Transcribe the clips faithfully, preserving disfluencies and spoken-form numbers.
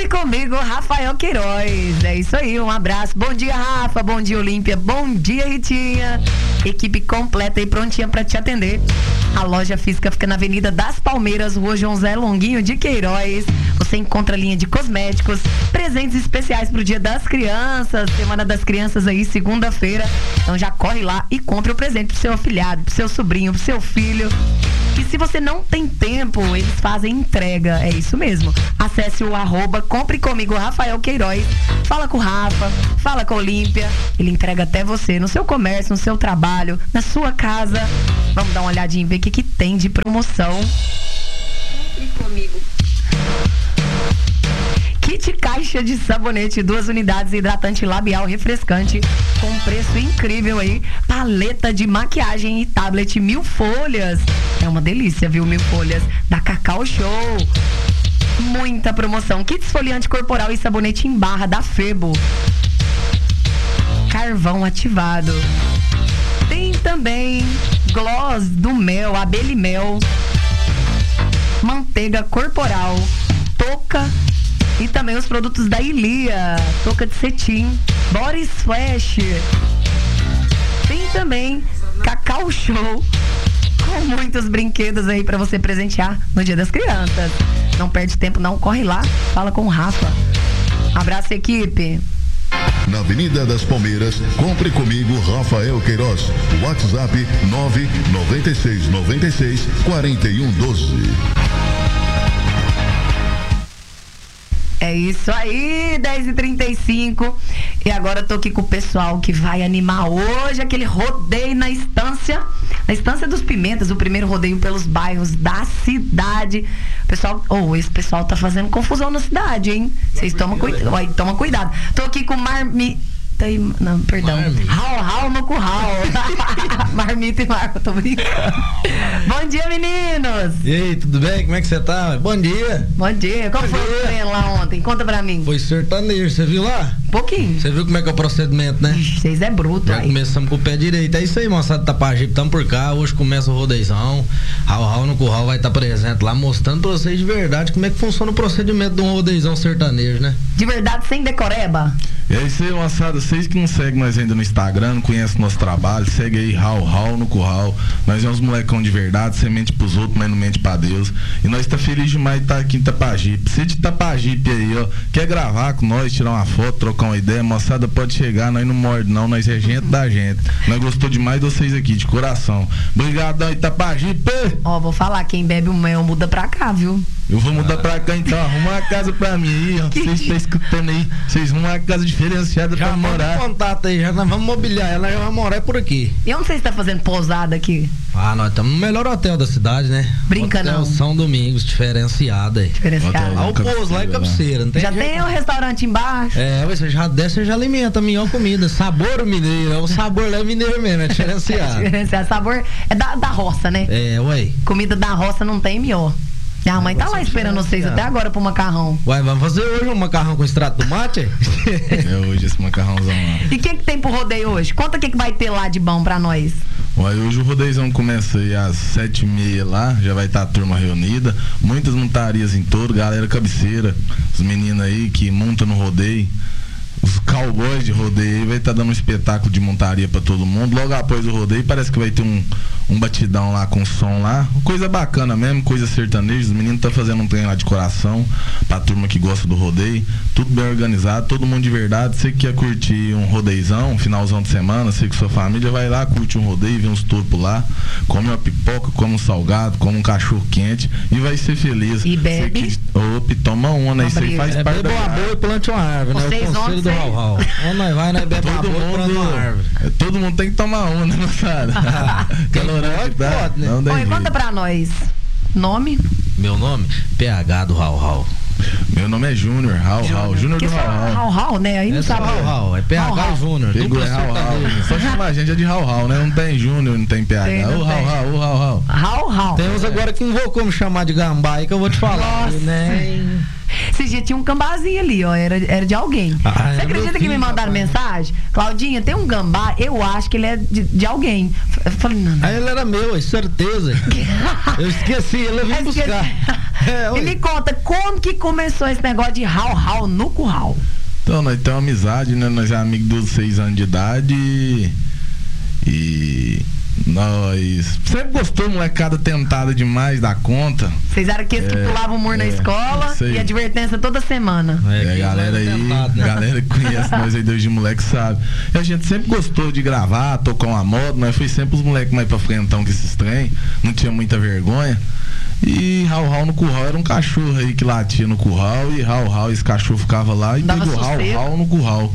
Compre comigo, Rafael Queiroz. É isso aí, um abraço. Bom dia, Rafa. Bom dia, Olímpia. Bom dia, Ritinha. Equipe completa e prontinha pra te atender. A loja física fica na Avenida das Palmeiras, Rua João Zé Longuinho de Queiroz. Você encontra a linha de cosméticos, presentes especiais pro Dia das Crianças, Semana das Crianças aí, segunda-feira. Então já corre lá e compre o presente pro seu afilhado, pro seu sobrinho, pro seu filho. E se você não tem tempo, eles fazem entrega. É isso mesmo. Acesse o arroba Compre Comigo Rafael Queiroz. Fala com o Rafa, fala com a Olímpia. Ele entrega até você, no seu comércio, no seu trabalho, na sua casa. Vamos dar uma olhadinha e ver o que, que tem de promoção. Compre comigo. Kit caixa de sabonete, duas unidades, hidratante labial refrescante, com um preço incrível aí. Paleta de maquiagem e tablet mil folhas. É uma delícia, viu? Mil folhas da Cacau Show. Muita promoção. Kit esfoliante corporal e sabonete em barra da Febo. Carvão ativado. Tem também gloss do mel, abelha e mel. Manteiga corporal. Touca. E também os produtos da Ilia, touca de cetim, Body Splash. Tem também Cacau Show, com muitos brinquedos aí pra você presentear no Dia das Crianças. Não perde tempo não, corre lá, fala com o Rafa. Abraço, equipe. Na Avenida das Palmeiras, compre comigo Rafael Queiroz. WhatsApp nove nove seis nove seis quatro um um doze. É isso aí, dez e trinta e cinco. E agora eu tô aqui com o pessoal que vai animar hoje aquele rodeio na estância, na Estância dos Pimentas, o primeiro rodeio pelos bairros da cidade. Pessoal, oh, esse pessoal tá fazendo confusão na cidade, hein? Vocês tomam cuidado, toma cuidado. Tô aqui com Marmi... Não, perdão. Rau, rau no curral. Marmita e Marco, tô brincando. Bom dia, meninos. E aí, tudo bem? Como é que você tá? Bom dia. Bom dia. Qual foi o treino lá ontem? Conta pra mim. Foi sertanejo, você viu lá? Um pouquinho. Você viu como é que é o procedimento, né? Vocês é bruto, Já aí. Começamos com o pé direito. É isso aí, moçada de Tapajipe, tamo por cá. Hoje começa o rodeizão. Rau, rau no curral vai estar tá presente lá, mostrando pra vocês de verdade como é que funciona o procedimento de um rodeizão sertanejo, né? De verdade, sem decoreba. É isso aí, moçada. Vocês que não seguem nós ainda no Instagram, não conhecem nosso trabalho, segue aí, Rau, Rau no curral. Nós é uns molecão de verdade, você mente pros outros, mas não mente pra Deus. E nós tá feliz demais de estar aqui em Tapajipe. Você de Tapajipe aí, ó, quer gravar com nós, tirar uma foto, trocar uma ideia, moçada, pode chegar, nós não morde não, nós é gente da gente. Nós gostou demais de vocês aqui, de coração. Obrigadão, Itapajipe! Ó, vou falar, quem bebe o mel muda pra cá, viu? Eu vou mudar pra cá então, arruma uma casa pra mim aí, ó. Vocês estão escutando aí, vocês vão uma casa diferenciada já pra morar. Contato aí, já nós vamos mobiliar, ela já vai morar por aqui. E onde vocês estão fazendo pousada aqui? Ah, nós estamos no melhor hotel da cidade, né? Brinca hotel não. São Domingos, diferenciado aí. Diferenciado. Ah, o pouso lá é cabeceira, não tem Já jeito, tem o não. um restaurante embaixo. É, você já desce, você já alimenta a melhor comida. Sabor mineiro, é o sabor lá mineiro mesmo, é diferenciado. É diferenciado. Sabor é da, da roça, né? É, ué. Comida da roça não tem melhor. Minha mãe tá lá esperando vocês até agora pro macarrão. Ué, vamos fazer hoje um macarrão com extrato de tomate? É hoje esse macarrãozão lá. E o que que tem pro rodeio hoje? Conta o que que vai ter lá de bom pra nós. Ué, hoje o rodeizão começa aí às sete e meia lá, já vai estar tá a turma reunida. Muitas montarias em todo, galera cabeceira, os meninos aí que montam no rodeio. Os cowboys de rodeio aí vai estar tá dando um espetáculo de montaria pra todo mundo. Logo após o rodeio parece que vai ter um, um batidão lá com som lá. Coisa bacana mesmo, coisa sertaneja. Os meninos tá fazendo um treino lá de coração pra turma que gosta do rodeio. Tudo bem organizado, todo mundo de verdade. Você que quer curtir um rodeizão, um finalzão de semana, você com sua família, vai lá, curte um rodeio, vê uns torpos lá, come uma pipoca, come um salgado, come um cachorro quente e vai ser feliz. E bebe. Que, opa, toma uma, né? Isso aí faz é, parte bebe uma boa e plante uma árvore, vocês né? O conselho do Rau Rau. Onde nós vai, nós bebe uma todo boa e planta uma árvore. mundo, todo mundo tem que tomar uma, né, moçada? Calorante, tá? Pode, né? Não tem Oi, jeito. conta pra nós. Nome? Meu nome? P H do Rau Rau. Meu nome é Júnior, Rau Rau, Júnior do Que Rau Rau. Rau Rau, né? Aí não É só sabe. Rau Rau, é P H Júnior. Pegou dupla é Rau Rau. sertaneja. Só chamar a gente é de Rau Rau, né? Não tem Júnior, não tem P H. Tem, não O Rau tem. Rau, o Rau Rau. Rau Rau. Tem uns agora que invocou me chamar de gambá aí que eu vou te falar. Nossa. Né? Esses dias dia tinha um gambazinho ali, ó. Era, era de alguém. Ah, Você é acredita meu que me filho, mandaram rapaz. mensagem? Claudinha, tem um gambá, eu acho que ele é de, de alguém. Eu falei, não, não. Aí ele era meu, é certeza. Eu esqueci, ele veio Esqueci. buscar. É, E ué. me conta, como que começou esse negócio de rau-rau no curral? Então, nós temos amizade, né? Nós é amigos dos seis anos de idade e, e nós sempre gostou, molecada tentada demais da conta. Vocês eram aqueles que É, pulavam o muro na é, escola isso aí. e advertência toda semana. É, que galera aí, tentado, né? galera que conhece nós aí desde moleque sabe. E a gente sempre gostou de gravar, tocar uma moto, nós foi sempre os moleques mais pra frentão que esses trem, não tinha muita vergonha. E Raul Raul no curral era um cachorro aí que latia no curral e Raul Raul, esse cachorro ficava lá e Dava pegou Raul sossego. Raul no curral.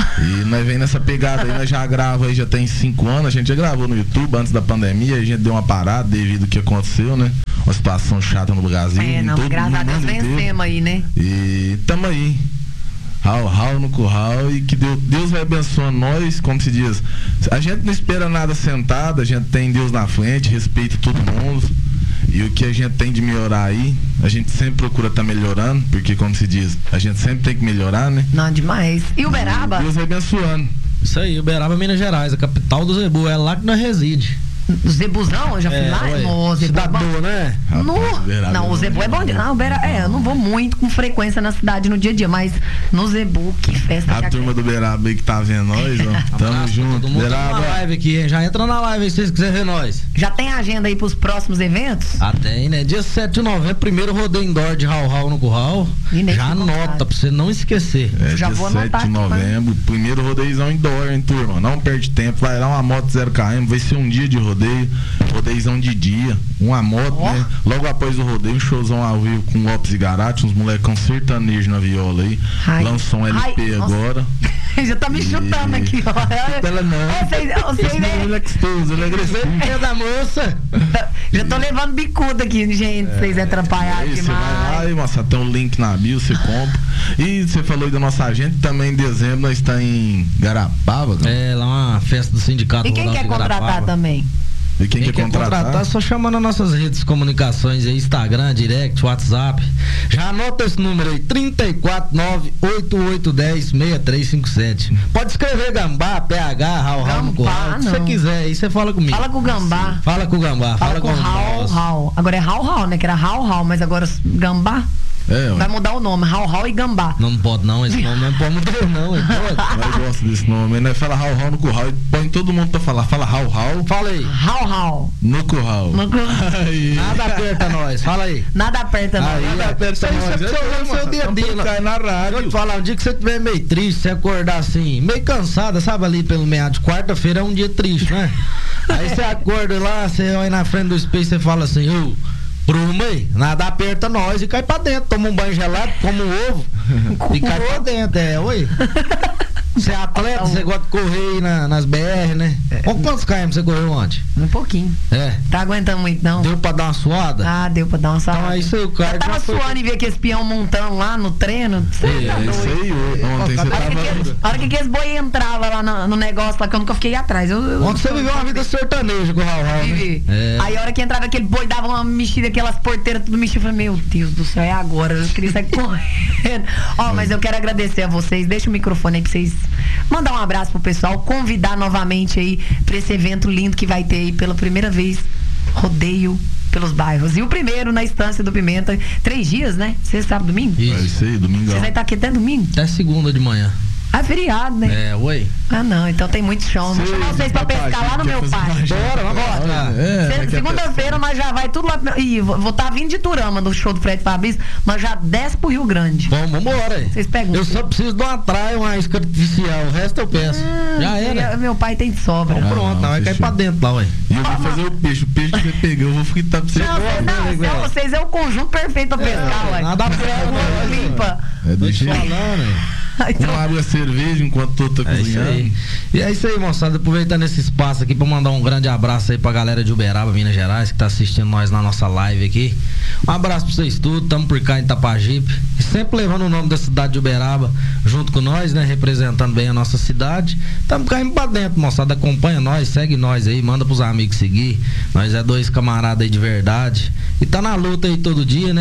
E nós vem nessa pegada aí, nós já grava aí, já tem cinco anos, a gente já gravou no YouTube antes da pandemia, a gente deu uma parada devido ao que aconteceu, né? Uma situação chata no Brasil. É, em não, todo- graças no a Deus mundo inteiro. vencemos aí, né? E tamo aí. Raul, Raul no curral e que Deus, Deus vai abençoando nós, como se diz. A gente não espera nada sentado, a gente tem Deus na frente, respeita todo mundo. E o que a gente tem de melhorar aí, a gente sempre procura estar tá melhorando, porque como se diz, a gente sempre tem que melhorar, né? Não, demais. E Uberaba? Deus vai abençoando. Isso aí, Uberaba, Minas Gerais, a capital do Zebu, é lá que nós reside. Zebuzão, eu já fui É, lá. ué, No Zebu é bom. cidadão, né? No, Rapaz, Uberaba não, é o Zebu é bom de. Não, Ubera, é, eu não vou muito com frequência na cidade no dia a dia, mas no Zebu, que festa A que turma do Beraba aí que tá vendo nós, ó. Tamo Abraço pra junto. todo mundo tá na Beraba. live aqui, hein? Já entra na live aí se vocês quiserem ver nós. Já tem agenda aí pros próximos eventos? Ah, tem, né? Dia sete de novembro, primeiro rodeio indoor de Raul Raul no curral. E nem Já fica à vontade. anota pra você não esquecer. É, Já dia vou sete anotar de aqui, novembro, primeiro rodeizão indoor, hein, turma? Não perde tempo, vai lá uma moto zero quilômetro, vai ser um dia de rodeio, rodeizão de dia, uma moto, Ó. né? Logo após o rodeio, um showzão ao vivo com Lopes e Garate, uns molecão sertanejo na viola aí. Ai. Lançou um L P Ai, nossa. agora. Já tá me chutando E- aqui, ó. Ela não. Vocês, vocês, Esse menino né? é gostoso, ele é agressivo. É da moça. Já tô levando bicuda aqui, gente. Vocês é atrapalhar Aí você vai lá demais. e mostra, tem um link na bio, você compra. E você falou aí da nossa agenda, também em dezembro nós está em Garapava, né? É, lá uma festa do sindicato E quem rural quer de contratar Garapava. também? E quem, Quem quer contratar? só chamando as nossas redes de comunicações aí, Instagram, direct, WhatsApp. Já anota esse número aí, trinta e quatro nove oito oito um zero seis três cinco sete. Pode escrever Gambá, P H, Raul Raul no Gambá, curral, o que você não. quiser, aí você fala comigo. Fala com o Gambá. Fala com o Gambá, Fala fala, com o Raul, nós. Raul. Agora é Raul, Raul, né? Que era Raul, Raul, mas agora Gambá. É, Vai ué. mudar o nome, Raul, Raul e Gambá. Não pode não, esse nome não pode mudar não, hein? Pode. Nós gostamos desse nome, né? Fala Raul Raul no curral e põe todo mundo pra falar. Fala Raul Raul Fala aí. Raul, Raul. no curral. No cu- Aí. Nada aperta nós, fala aí. Nada aperta, não. Aí, Nada ó, aperta isso aí nós. você precisa É, olhar no moça, seu dedinho. tampouco cai na rádio. Eu vou te falar, um dia que você estiver meio triste, você acordar assim, meio cansada, sabe, ali pelo meado de quarta-feira é um dia triste, né? Aí você acorda lá, você olha na frente do espelho e você fala assim, ô, Bruma aí, nada aperta nós e cai pra dentro, toma um banho gelado, come um ovo e cai pra dentro, é, oi. Você é atleta, você gosta de correr aí na- nas B R, né? Com quantos km você correu ontem? Um pouquinho. É, Tá aguentando muito, não? deu pra dar uma suada? Ah, deu pra dar uma salada. Então é isso aí, o Eu cara tava já foi- suando e ver aqueles peão montando lá no treino. Cê É, tá isso doido. aí, ontem você A hora que aqueles- tava. a hora que aqueles boi entrava lá no, no negócio lá, que eu nunca fiquei atrás. Eu, eu, Ontem você viveu uma vida sertaneja com o Raul Raul, né? Vivi. É. Aí a hora que entrava aquele boi, dava uma mexida, aquelas porteiras tudo mexidas. Eu falei, meu Deus do céu, é agora. Eu queria sair correndo. Ó, mas eu quero agradecer a vocês. Deixa o microfone aí pra vocês mandar um abraço pro pessoal, convidar novamente aí pra esse evento lindo que vai ter aí pela primeira vez, rodeio pelos bairros. E o primeiro na Estância do Pimenta, três dias, né? Sexta, sábado, domingo? É Isso. isso aí, domingão. Vocês vão estar aqui até domingo? Até segunda de manhã. Ah, feriado, né? É, oi. Ah, não, então tem muito chão. Vou Sim, chamar vocês pra papai, pescar lá no quer meu fazer pai. uma janta? Bora, vamos lá. É, Se- quer Segunda-feira nós já vai tudo lá. pro- Ih, vou estar vindo de Turama do show do Fred Fabrício, mas já desce pro Rio Grande. Vamos, vambora aí. Vocês pegam Eu um só preciso de uma traia, uma isca artificial. O resto eu peço. Ah, Já era. Meu pai tem de sobra. Então, pronto, não, não, vai cair fechou. pra dentro lá, ué. E eu vou fazer o peixe. O peixe que você pegou, eu vou fritar pra você. Não, vocês, não, né, então velho? vocês é o conjunto perfeito pra pescar, ué. nada a ver, Uma né? limpa. É Tô do te jeito. falando, hein? Então, Um abre a cerveja enquanto todo tá É isso cozinhando. aí. E é isso aí, moçada. Aproveitando esse espaço aqui pra mandar um grande abraço aí pra galera de Uberaba, Minas Gerais, que tá assistindo nós na nossa live aqui. Um abraço pra vocês tudo. Tamo por cá em Itapajipe. E sempre levando o nome da cidade de Uberaba junto com nós, né? Representando bem a nossa cidade. Tamo caindo pra dentro, moçada. Acompanha nós, segue nós aí, manda pros amigos seguir. Nós é dois camaradas aí de verdade. E tá na luta aí todo dia, né?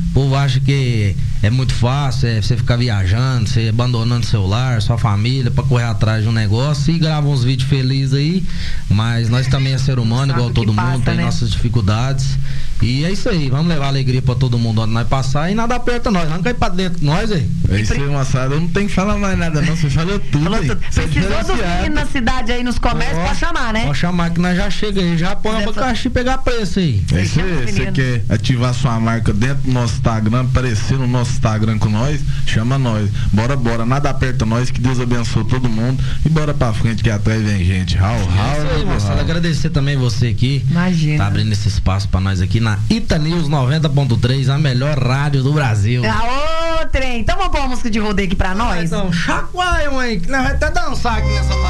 O povo acha que é muito fácil, é você ficar viajando, você abandonando o celular, sua família, pra correr atrás de um negócio e gravar uns vídeos felizes aí. Mas nós também é ser humano, igual todo mundo, passa, tem né? nossas dificuldades. E é isso aí, vamos levar alegria pra todo mundo onde nós passar e nada aperta nós, vamos cair pra dentro de nós aí. É isso aí, moçada, eu não tenho que falar mais nada não, você falou tudo. Falou tudo. Precisou dos meninos na cidade aí nos comércios, pode chamar, né? Pode chamar que nós já chega aí, já põe uma caixa e pegar preço aí. É isso aí, você quer ativar sua marca dentro do nosso Instagram, aparecer no nosso Instagram com nós, chama nós. Bora, bora, nada aperta nós, que Deus abençoe todo mundo e bora pra frente que atrás vem gente. Rau, rau. É isso aí, moçada, agradecer também você aqui. Imagina. Tá abrindo esse espaço pra nós aqui na Ita News noventa ponto três, a melhor rádio do Brasil. Aô, trem. Então vamos pôr uma música de rodeio aqui pra nós? Então, chacoalha, mãe, que nós vamos até dançar aqui nessa